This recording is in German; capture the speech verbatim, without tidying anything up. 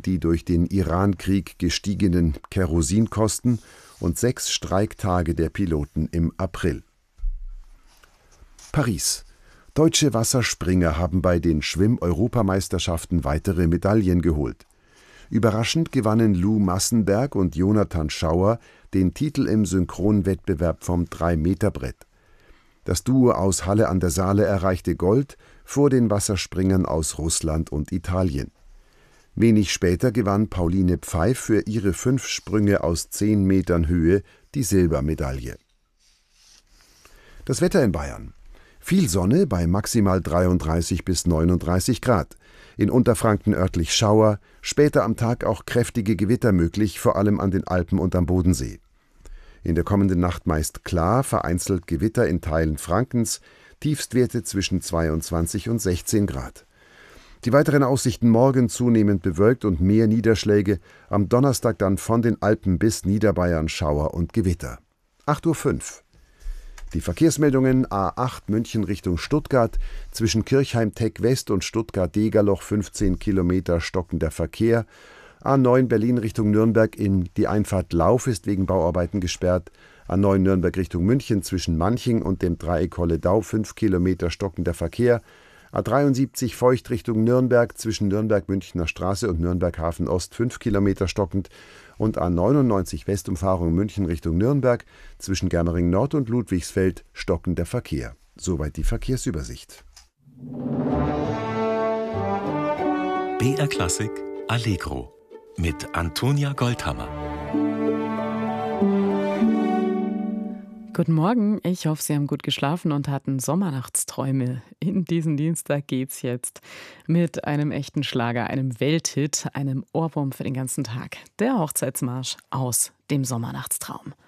die durch den Iran-Krieg gestiegenen Kerosinkosten und sechs Streiktage der Piloten im April. Paris. Deutsche Wasserspringer haben bei den Schwimm-Europameisterschaften weitere Medaillen geholt. Überraschend gewannen Lou Massenberg und Jonathan Schauer den Titel im Synchronwettbewerb vom drei Meter Brett. Das Duo aus Halle an der Saale erreichte Gold vor den Wasserspringern aus Russland und Italien. Wenig später gewann Pauline Pfeif für ihre fünf Sprünge aus zehn Metern Höhe die Silbermedaille. Das Wetter in Bayern. Viel Sonne bei maximal dreiunddreißig bis neununddreißig Grad. In Unterfranken örtlich Schauer, später am Tag auch kräftige Gewitter möglich, vor allem an den Alpen und am Bodensee. In der kommenden Nacht meist klar, vereinzelt Gewitter in Teilen Frankens, Tiefstwerte zwischen zweiundzwanzig und sechzehn Grad. Die weiteren Aussichten morgen zunehmend bewölkt und mehr Niederschläge, am Donnerstag dann von den Alpen bis Niederbayern Schauer und Gewitter. acht Uhr fünf. Die Verkehrsmeldungen: A acht München Richtung Stuttgart, zwischen Kirchheim-Teck West und Stuttgart-Degerloch fünfzehn Kilometer stockender Verkehr. A neun Berlin Richtung Nürnberg in die Einfahrt Lauf ist wegen Bauarbeiten gesperrt. A neun Nürnberg Richtung München zwischen Manching und dem Dreieck Holledau fünf Kilometer stockender Verkehr. A dreiundsiebzig Feucht Richtung Nürnberg zwischen Nürnberg-Münchner Straße und Nürnberg-Hafen Ost fünf Kilometer stockend. Und A neunundneunzig Westumfahrung München Richtung Nürnberg zwischen Germering Nord und Ludwigsfeld stockender Verkehr. Soweit die Verkehrsübersicht. B R Klassik Allegro mit Antonia Goldhammer. Guten Morgen, ich hoffe, Sie haben gut geschlafen und hatten Sommernachtsträume. In diesen Dienstag geht's jetzt mit einem echten Schlager, einem Welthit, einem Ohrwurm für den ganzen Tag. Der Hochzeitsmarsch aus dem Sommernachtstraum.